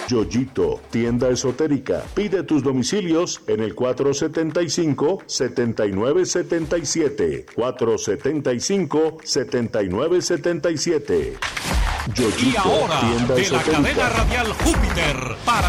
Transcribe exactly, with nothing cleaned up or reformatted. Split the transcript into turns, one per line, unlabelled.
Yoyito, tienda esotérica. Pide tus domicilios en el cuatro setenta y cinco, setenta y nueve setenta y siete. cuatro setenta y cinco, setenta y nueve setenta y siete. Yoyito,
y ahora,
tienda
de
esotérica.
la cadena radial Júpiter, para